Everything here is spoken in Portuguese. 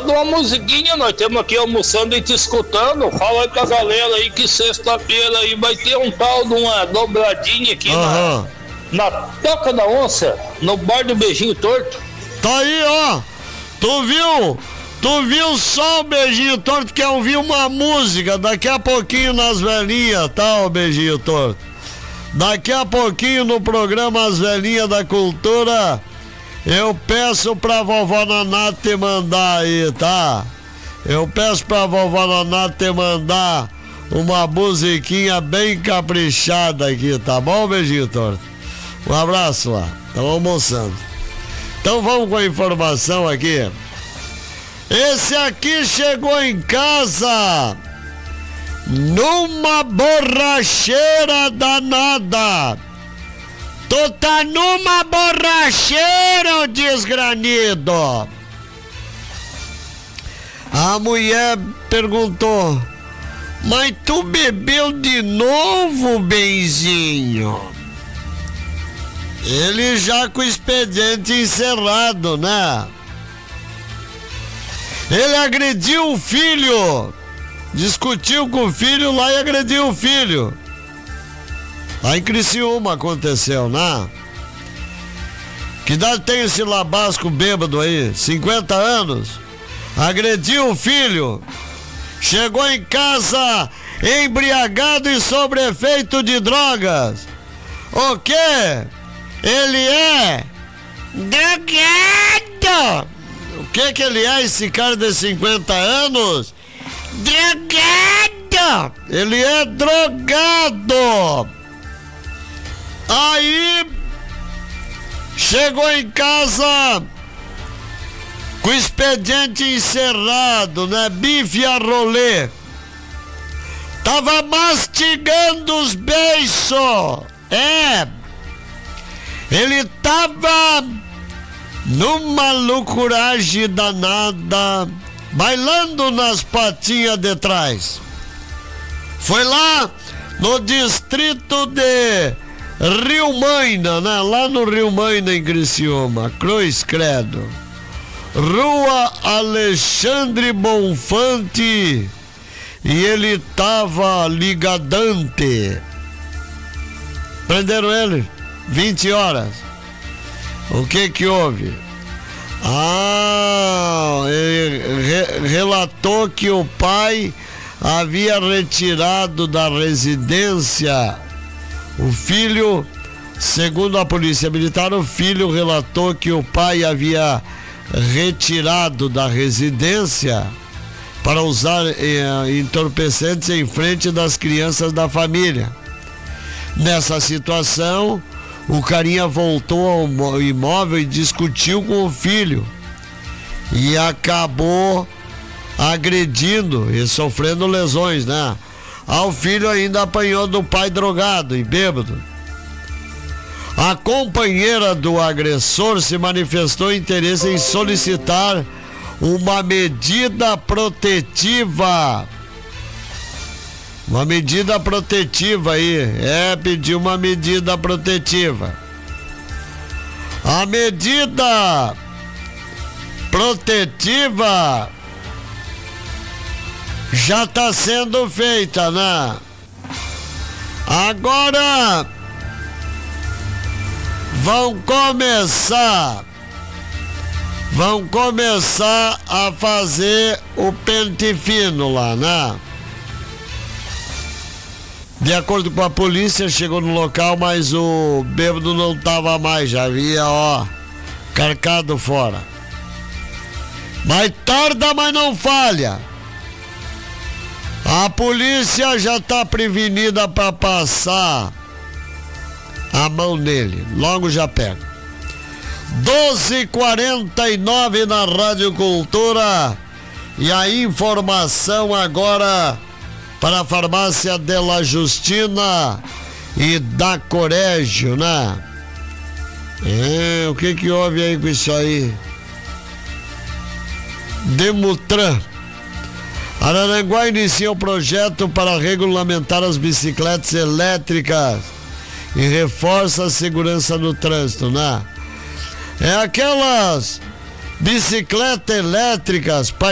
Manda uma musiquinha, nós estamos aqui almoçando e te escutando. Fala aí pra galera aí que sexta-feira aí vai ter um tal de uma dobradinha aqui na Toca da Onça, no bar do Beijinho Torto. Tá aí, ó. Tu viu só o Beijinho Torto quer ouvir uma música daqui a pouquinho nas velhinhas, tá, o Beijinho Torto? Daqui a pouquinho no programa As Velhinhas da Cultura, eu peço pra vovó Naná te mandar aí, tá? Eu peço pra vovó Naná te mandar uma musiquinha bem caprichada aqui, tá bom, Beijinho Torto? Um abraço lá, estamos almoçando. Então vamos com a informação aqui. Esse aqui chegou em casa numa borracheira danada. Tu tá numa borracheira, ô desgranido. A mulher perguntou: mas tu bebeu de novo, benzinho? Ele já com o expediente encerrado, né? Ele agrediu o filho. Discutiu com o filho lá e agrediu o filho. Lá em Criciúma aconteceu, né? Que idade tem esse labasco bêbado aí? 50 anos? Agrediu o filho. Chegou em casa embriagado e sob efeito de drogas. O quê? Ele é drogado. O que ele é, esse cara de 50 anos? Drogado. Ele é drogado. Aí chegou em casa com o expediente encerrado, né? Bife a rolê. Tava mastigando os beiços. Ele tava numa loucuragem danada, bailando nas patinhas de trás. Foi lá no distrito de Rio Maina, né? Lá no Rio Maina, em Criciúma, Cruz Credo. Rua Alexandre Bonfante. E ele tava ligadante. Prenderam ele 20 horas. O que houve? Ele relatou que o pai havia retirado da residência o filho. Segundo a polícia militar, o filho relatou que o pai havia retirado da residência para usar entorpecentes em frente das crianças da família. Nessa situação, o carinha voltou ao imóvel e discutiu com o filho e acabou agredindo e sofrendo lesões, né? O filho ainda apanhou do pai drogado e bêbado. A companheira do agressor se manifestou interesse em solicitar uma medida protetiva. Uma medida protetiva aí. Pediu uma medida protetiva. A medida protetiva já está sendo feita, né? Agora vão começar a fazer o pente fino lá, né? De acordo com a polícia, chegou no local, mas o bêbado não estava mais, já havia, carcado fora. Mas tarda, mas não falha. A polícia já está prevenida para passar a mão nele, logo já pega. 12h49 na Rádio Cultura. E a informação agora para a farmácia Della Justina e da Corégio, né? O que houve aí com isso aí? Demutran. Araranguá inicia o projeto para regulamentar as bicicletas elétricas e reforça a segurança no trânsito, né? Aquelas bicicletas elétricas